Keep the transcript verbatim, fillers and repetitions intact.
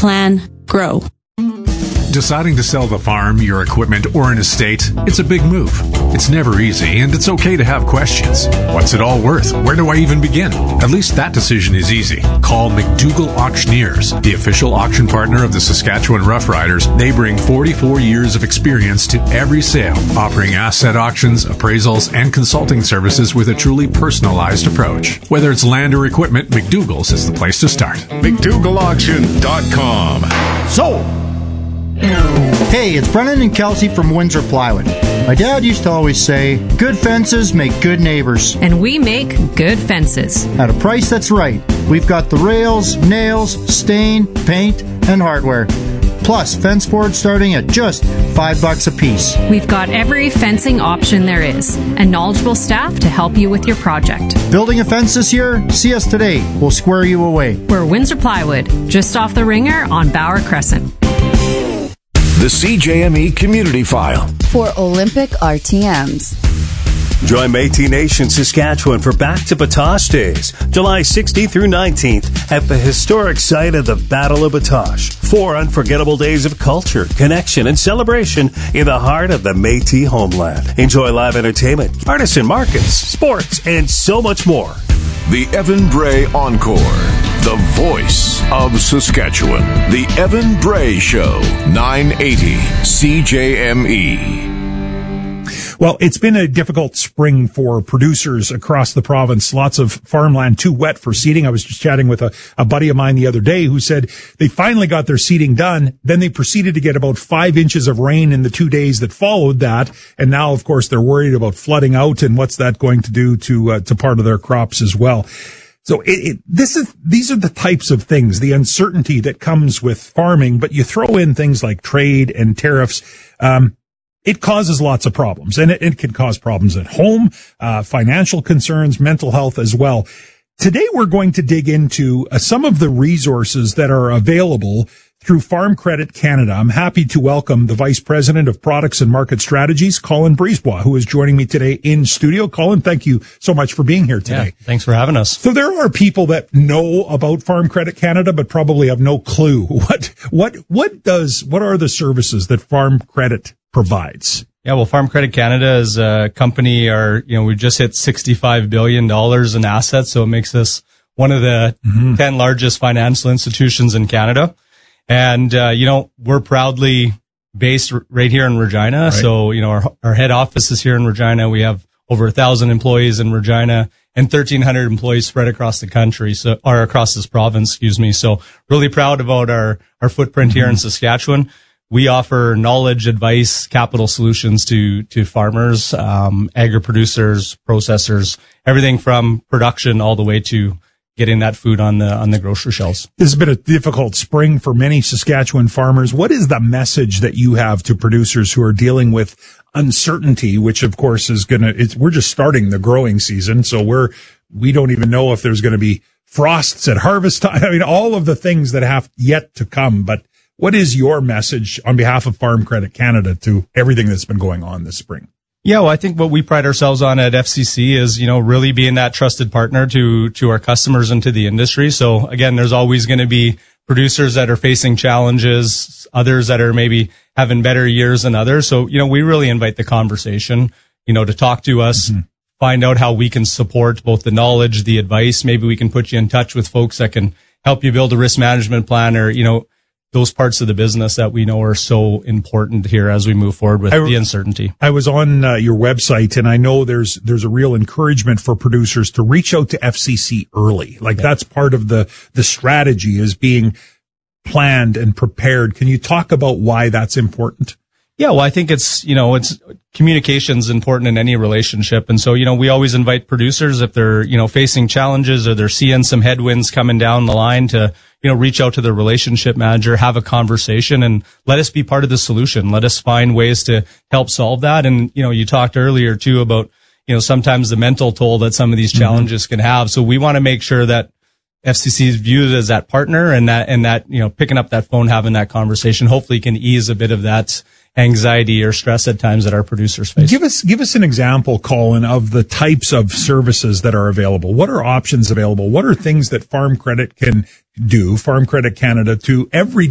plan, grow. Deciding to sell the farm, your equipment, or an estate, it's a big move. It's never easy, and it's okay to have questions. What's it all worth? Where do I even begin? At least that decision is easy. Call McDougall Auctioneers, the official auction partner of the Saskatchewan Roughriders. They bring forty-four years of experience to every sale, offering asset auctions, appraisals, and consulting services with a truly personalized approach. Whether it's land or equipment, McDougall's is the place to start. McDougall Auction dot com. So, hey, it's Brennan and Kelsey from Windsor Plywood. My dad used to always say, good fences make good neighbors. And we make good fences. At a price that's right. We've got the rails, nails, stain, paint, and hardware. Plus, fence boards starting at just five bucks a piece. We've got every fencing option there is, and knowledgeable staff to help you with your project. Building a fence this year? See us today. We'll square you away. We're Windsor Plywood, just off the Ringer on Bauer Crescent. The C J M E Community File for Olympic R T Ms. Join Métis Nation Saskatchewan for Back to Batoche Days, July sixteenth through nineteenth at the historic site of the Battle of Batoche. Four unforgettable days of culture, connection, and celebration in the heart of the Métis homeland. Enjoy live entertainment, artisan markets, sports, and so much more. The Evan Bray Encore, the voice of Saskatchewan. The Evan Bray Show, nine eighty C J M E. Well, it's been a difficult spring for producers across the province. Lots of farmland too wet for seeding. I was just chatting with a, a buddy of mine the other day who said they finally got their seeding done. Then they proceeded to get about five inches of rain in the two days that followed that. And now, of course, they're worried about flooding out and what's that going to do to, uh, to part of their crops as well. So it, it, this is, these are the types of things, the uncertainty that comes with farming, but you throw in things like trade and tariffs. Um, It causes lots of problems, and it, it can cause problems at home, uh, financial concerns, mental health as well. Today, we're going to dig into uh, some of the resources that are available through Farm Credit Canada. I'm happy to welcome the Vice President of Products and Market Strategies, Colin Brisebois, who is joining me today in studio. Colin, thank you so much for being here today. Yeah, thanks for having us. So there are people that know about Farm Credit Canada, but probably have no clue. What, what, what does, what are the services that Farm Credit provides? Yeah, well, Farm Credit Canada is a company, our, you know, we just hit sixty-five billion dollars in assets, so it makes us one of the mm-hmm. ten largest financial institutions in Canada. And, uh, you know, we're proudly based r- right here in Regina. Right. So, you know, our, our head office is here in Regina. We have over a thousand employees in Regina and thirteen hundred employees spread across the country, so, or across this province, excuse me. So really proud about our, our footprint mm-hmm. here in Saskatchewan. We offer knowledge, advice, capital solutions to, to farmers, um, agri producers, processors, everything from production all the way to getting that food on the, on the grocery shelves. This has been a difficult spring for many Saskatchewan farmers. What is the message that you have to producers who are dealing with uncertainty, which of course is going to, we're just starting the growing season. So we're, we don't even know if there's going to be frosts at harvest time. I mean, all of the things that have yet to come, but what is your message on behalf of Farm Credit Canada to everything that's been going on this spring? Yeah, well, I think what we pride ourselves on at F C C is, you know, really being that trusted partner to, to our customers and to the industry. So again, there's always going to be producers that are facing challenges, others that are maybe having better years than others. So, you know, we really invite the conversation, you know, to talk to us, mm-hmm. find out how we can support both the knowledge, the advice. Maybe we can put you in touch with folks that can help you build a risk management plan, or, you know, those parts of the business that we know are so important here as we move forward with I, the uncertainty. I was on uh, your website, and I know there's there's a real encouragement for producers to reach out to F C C early. Like yeah. that's part of the the strategy, is being planned and prepared. Can you talk about why that's important? Yeah, well, I think it's, you know, it's communication's important in any relationship. And so, you know, we always invite producers, if they're, you know, facing challenges or they're seeing some headwinds coming down the line, to, you know, reach out to their relationship manager, have a conversation, and let us be part of the solution. Let us find ways to help solve that. And, you know, you talked earlier too about, you know, sometimes the mental toll that some of these challenges mm-hmm. can have. So we want to make sure that F C C is viewed as that partner, and that, and that, you know, picking up that phone, having that conversation, hopefully can ease a bit of that anxiety or stress at times that our producers face. Give us, give us an example, Colin, of the types of services that are available. What are options available? What are things that Farm Credit can do, Farm Credit Canada, to everyday